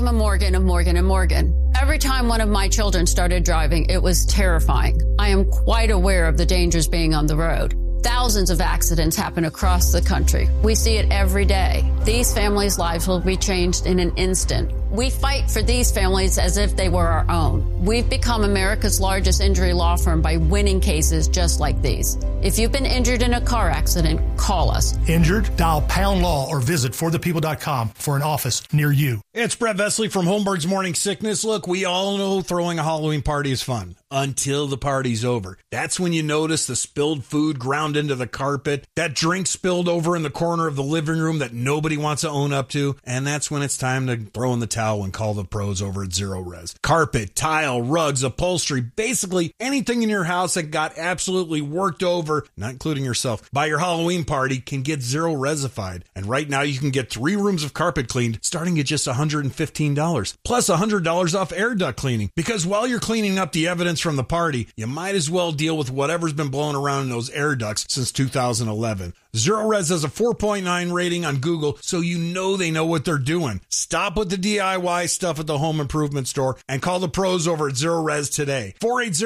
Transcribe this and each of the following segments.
I'm a Morgan of Morgan & Morgan. Every time one of my children started driving, it was terrifying. I am quite aware of the dangers being on the road. Thousands of accidents happen across the country. We see it every day. These families' lives will be changed in an instant. We fight for these families as if they were our own. We've become America's largest injury law firm by winning cases just like these. If you've been injured in a car accident, call us. Injured? Dial pound law or visit forthepeople.com for an office near you. It's Brett Vesley from Holmberg's Morning Sickness. Look, we all know throwing a Halloween party is fun until the party's over. That's when you notice the spilled food ground into the carpet, that drink spilled over in the corner of the living room that nobody wants to own up to, and that's when it's time to throw in the towel and call the pros over at Zero Res. Carpet, tile, rugs, upholstery, basically anything in your house that got absolutely worked over, not including yourself, by your Halloween party can get Zero Resified. And right now you can get 3 rooms of carpet cleaned starting at just $115, plus $100 off air duct cleaning. Because while you're cleaning up the evidence from the party, you might as well deal with whatever's been blowing around in those air ducts since 2011. Zero Res has a 4.9 rating on Google, so you know they know what they're doing. Stop with the DIY stuff at the home improvement store and call the pros over at Zero Res today.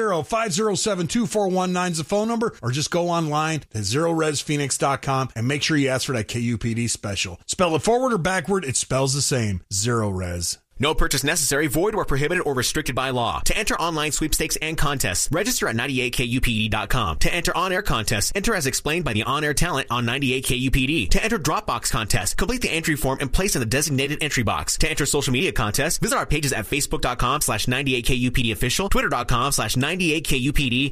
480-507-2419 is the phone number, or just go online to ZeroResPhoenix.com and make sure you ask for that KUPD special. Spell it forward or backward, it spells the same. Zero Res. No purchase necessary, void where prohibited or restricted by law. To enter online sweepstakes and contests, register at 98kupd.com. To enter on-air contests, enter as explained by the on-air talent on 98kupd. To enter Dropbox contests, complete the entry form and place in the designated entry box. To enter social media contests, visit our pages at facebook.com/98kupd official, twitter.com/98kupd,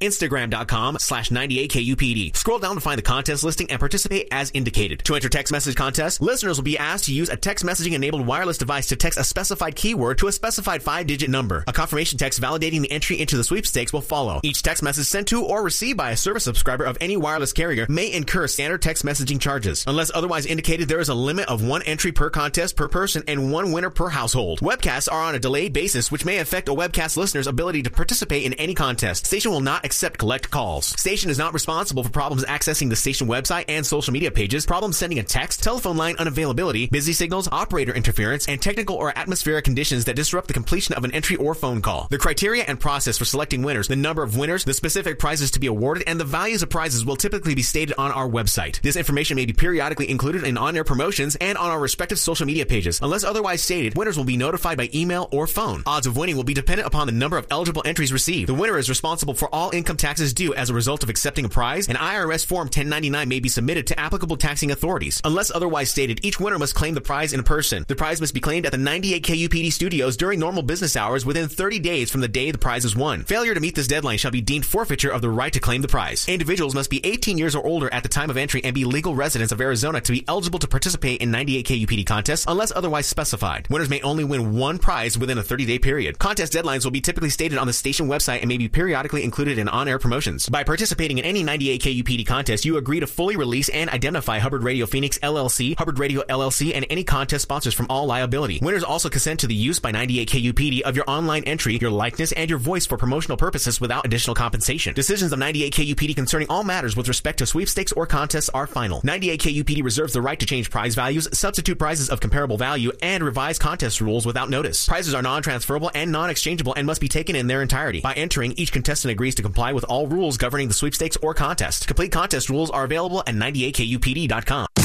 instagram.com/98kupd. Scroll down to find the contest listing and participate as indicated. To enter text message contests, listeners will be asked to use a text messaging enabled wireless device to text a specified keyword to a specified 5-digit number. A confirmation text validating the entry into the sweepstakes will follow. Each text message sent to or received by a service subscriber of any wireless carrier may incur standard text messaging charges. Unless otherwise indicated, there is a limit of 1 entry per contest per person and 1 winner per household. Webcasts are on a delayed basis, which may affect a webcast listener's ability to participate in any contest. Station will not accept collect calls. Station is not responsible for problems accessing the station website and social media pages, problems sending a text, telephone line unavailability, busy signals, operator interference, and technical or atmospheric conditions that disrupt the completion of an entry or phone call. The criteria and process for selecting winners, the number of winners, the specific prizes to be awarded, and the values of prizes will typically be stated on our website. This information may be periodically included in on-air promotions and on our respective social media pages. Unless otherwise stated, winners will be notified by email or phone. Odds of winning will be dependent upon the number of eligible entries received. The winner is responsible for all income taxes due as a result of accepting a prize. An IRS Form 1099 may be submitted to applicable taxing authorities. Unless otherwise stated, each winner must claim the prize in person. The prize must be claimed at the 98 KUPD studios during normal business hours within 30 days from the day the prize is won. Failure to meet this deadline shall be deemed forfeiture of the right to claim the prize. Individuals must be 18 years or older at the time of entry and be legal residents of Arizona to be eligible to participate in 98 KUPD contests unless otherwise specified. Winners may only win 1 prize within a 30-day period. Contest deadlines will be typically stated on the station website and may be periodically included in on-air promotions. By participating in any 98 KUPD contest, you agree to fully release and identify Hubbard Radio Phoenix LLC, Hubbard Radio LLC, and any contest sponsors from all liability. Winners also consent to the use by 98 KUPD of your online entry, your likeness, and your voice for promotional purposes without additional compensation. Decisions of 98 KUPD concerning all matters with respect to sweepstakes or contests are final. 98 KUPD reserves the right to change prize values, substitute prizes of comparable value, and revise contest rules without notice. Prizes are non-transferable and non-exchangeable and must be taken in their entirety. By entering, each contestant agrees to comply with all rules governing the sweepstakes or contest. Complete contest rules are available at 98kupd.com.